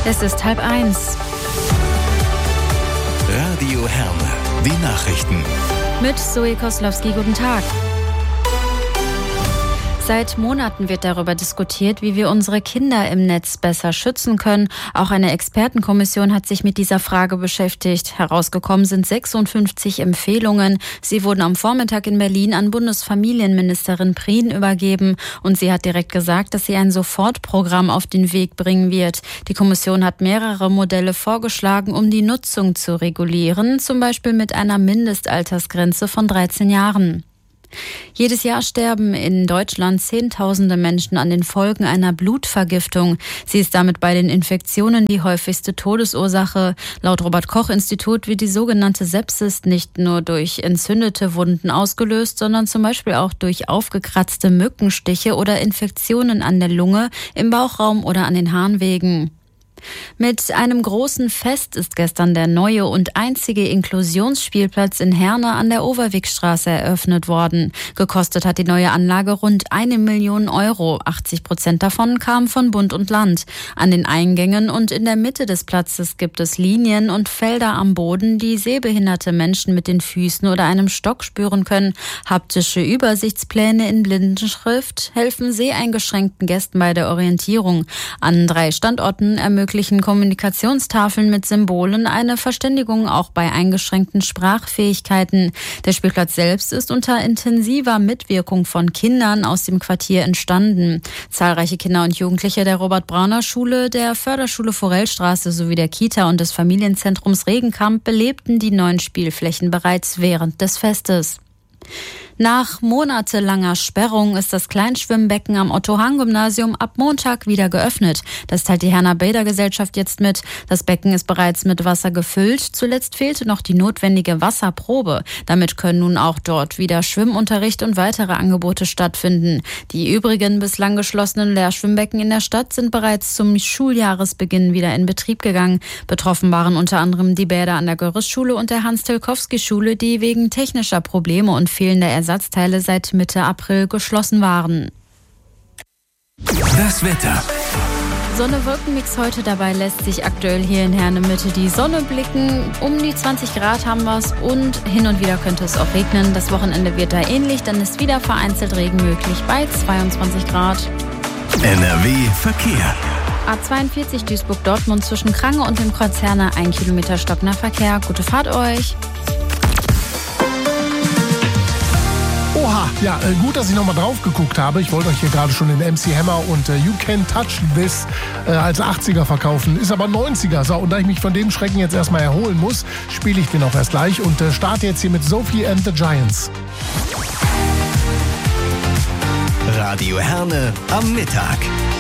Es ist 12:30. Radio Herne, die Nachrichten. Mit Zoe Koslowski, guten Tag. Seit Monaten wird darüber diskutiert, wie wir unsere Kinder im Netz besser schützen können. Auch eine Expertenkommission hat sich mit dieser Frage beschäftigt. Herausgekommen sind 56 Empfehlungen. Sie wurden am Vormittag in Berlin an Bundesfamilienministerin Prien übergeben. Und sie hat direkt gesagt, dass sie ein Sofortprogramm auf den Weg bringen wird. Die Kommission hat mehrere Modelle vorgeschlagen, um die Nutzung zu regulieren, zum Beispiel mit einer Mindestaltersgrenze von 13 Jahren. Jedes Jahr sterben in Deutschland Zehntausende Menschen an den Folgen einer Blutvergiftung. Sie ist damit bei den Infektionen die häufigste Todesursache. Laut Robert-Koch-Institut wird die sogenannte Sepsis nicht nur durch entzündete Wunden ausgelöst, sondern zum Beispiel auch durch aufgekratzte Mückenstiche oder Infektionen an der Lunge, im Bauchraum oder an den Harnwegen. Mit einem großen Fest ist gestern der neue und einzige Inklusionsspielplatz in Herne an der Overwegstraße eröffnet worden. Gekostet hat die neue Anlage rund 1 Million Euro. 80% davon kamen von Bund und Land. An den Eingängen und in der Mitte des Platzes gibt es Linien und Felder am Boden, die sehbehinderte Menschen mit den Füßen oder einem Stock spüren können. Haptische Übersichtspläne in Blindenschrift helfen seheingeschränkten Gästen bei der Orientierung. An 3 Standorten ermöglichen Kommunikationstafeln mit Symbolen eine Verständigung auch bei eingeschränkten Sprachfähigkeiten. Der Spielplatz selbst ist unter intensiver Mitwirkung von Kindern aus dem Quartier entstanden. Zahlreiche Kinder und Jugendliche der Robert-Brauner-Schule, der Förderschule Forellstraße sowie der Kita und des Familienzentrums Regenkamp belebten die neuen Spielflächen bereits während des Festes. Nach monatelanger Sperrung ist das Kleinschwimmbecken am Otto-Hahn-Gymnasium ab Montag wieder geöffnet. Das teilt die Herner Bädergesellschaft jetzt mit. Das Becken ist bereits mit Wasser gefüllt. Zuletzt fehlte noch die notwendige Wasserprobe. Damit können nun auch dort wieder Schwimmunterricht und weitere Angebote stattfinden. Die übrigen bislang geschlossenen Lehrschwimmbecken in der Stadt sind bereits zum Schuljahresbeginn wieder in Betrieb gegangen. Betroffen waren unter anderem die Bäder an der Görres-Schule und der Hans-Tilkowski-Schule, die wegen technischer Probleme und fehlender Ersatzteile seit Mitte April geschlossen waren. Das Wetter. Sonne-Wolken-Mix heute, dabei lässt sich aktuell hier in Herne Mitte die Sonne blicken. Um die 20 Grad haben wir es und hin und wieder könnte es auch regnen. Das Wochenende wird da ähnlich, dann ist wieder vereinzelt Regen möglich bei 22 Grad. NRW Verkehr. A42 Duisburg-Dortmund zwischen Krange und dem Kreuz Herne 1 Kilometer stockender Verkehr. Gute Fahrt euch. Oha, ja, gut, dass ich nochmal drauf geguckt habe. Ich wollte euch hier gerade schon den MC Hammer und You Can Touch This als 80er verkaufen. Ist aber 90er. So, und da ich mich von dem Schrecken jetzt erstmal erholen muss, spiele ich den auch erst gleich und starte jetzt hier mit Sophie and the Giants. Radio Herne am Mittag.